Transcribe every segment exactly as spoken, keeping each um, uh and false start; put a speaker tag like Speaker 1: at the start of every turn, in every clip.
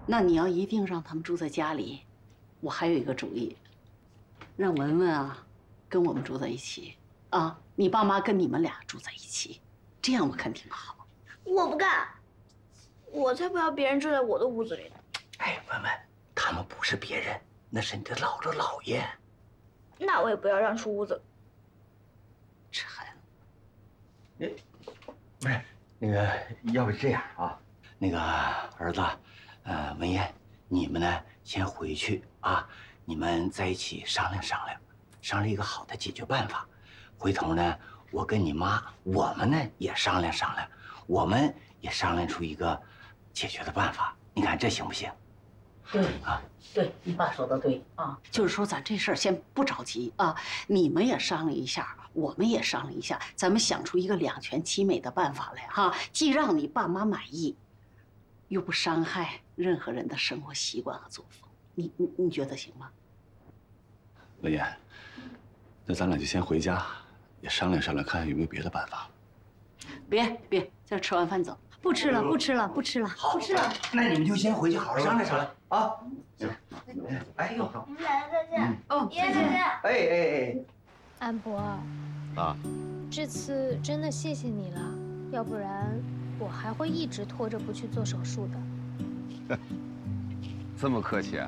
Speaker 1: 那你要一定让他们住在家里，我还有一个主意，让文文啊跟我们住在一起啊，你爸妈跟你们俩住在一起，这样我看挺好。
Speaker 2: 我不干，我才不要别人住在我的屋子里呢。
Speaker 3: 哎，文文，他们不是别人，那是你的姥姥姥爷。
Speaker 2: 那我也不要让出屋子。
Speaker 1: 陈，
Speaker 3: 哎，不是，那个，要不这样啊？那个儿子，呃，文艳，你们呢先回去啊，你们在一起商量商量，商量一个好的解决办法。回头呢，我跟你妈，我们呢也商量商量，我们也商量出一个解决的办法。你看这行不行？
Speaker 1: 对
Speaker 3: 啊，
Speaker 1: 对你爸说的对啊，就是说咱这事儿先不着急啊，你们也商量一下，我们也商量一下，咱们想出一个两全其美的办法来哈，既让你爸妈满意，又不伤害任何人的生活习惯和作风。你你你觉得行吗？
Speaker 4: 文艳，那咱俩就先回家，也商量商量，看看有没有别的办法。
Speaker 1: 别别，这吃完饭走。
Speaker 5: 不吃了，不吃了，不吃了，
Speaker 3: 好，
Speaker 5: 不吃了。
Speaker 3: 那你们就先回去好好商量商量啊。行，哎呦，
Speaker 2: 你们俩再见。
Speaker 1: 哦，
Speaker 2: 爷爷再见。
Speaker 3: 哎哎哎，
Speaker 5: 安博，
Speaker 4: 啊，
Speaker 5: 这次真的谢谢你了，要不然我还会一直拖着不去做手术的。
Speaker 6: 这么客气啊？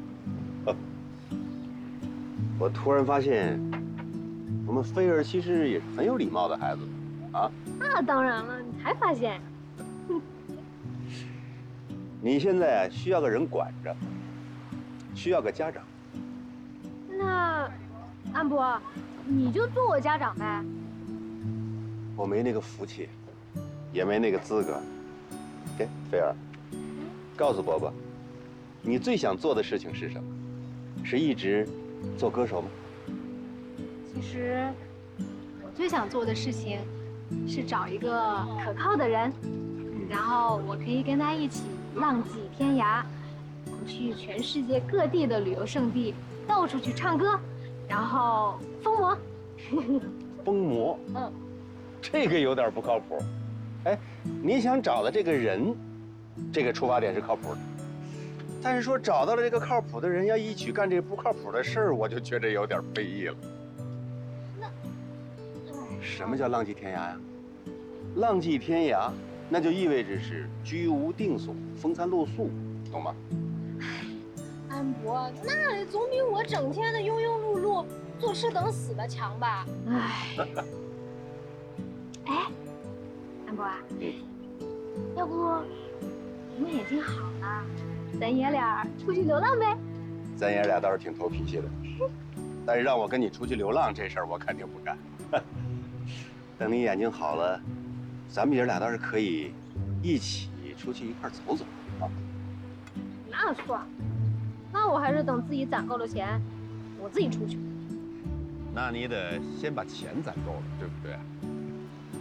Speaker 7: 我突然发现，我们菲儿其实也是很有礼貌的孩子，啊？
Speaker 5: 那当然了，你还发现？
Speaker 7: 你现在啊需要个人管着，需要个家长。
Speaker 5: 那，安博，你就做我家长呗。
Speaker 7: 我没那个福气，也没那个资格。哎，菲儿，告诉伯伯，你最想做的事情是什么？是一直做歌手吗？
Speaker 5: 其实，我最想做的事情是找一个可靠的人，然后我可以跟他一起浪迹天涯，我去全世界各地的旅游胜地，到处去唱歌，然后疯魔。
Speaker 7: 疯魔？
Speaker 5: 嗯，
Speaker 7: 这个有点不靠谱。哎，你想找的这个人，这个出发点是靠谱的。但是说找到了这个靠谱的人，要一起干这不靠谱的事儿，我就觉得有点非议了。什么叫浪迹天涯呀？浪迹天涯，那就意味着是居无定所、风餐露宿，懂吗？
Speaker 5: 安博，那总比我整天的庸庸碌碌、坐吃等死的强吧？唉，哎，安博啊，要不我们眼睛好了，咱爷俩出去流浪呗？
Speaker 7: 咱爷俩倒是挺头脾气的，但是让我跟你出去流浪这事儿，我肯定不干。等你眼睛好了，咱们爷俩倒是可以一起出去一块走走啊。
Speaker 5: 那算了，那我还是等自己攒够了钱，我自己出去。
Speaker 6: 那你得先把钱攒够了，对不对？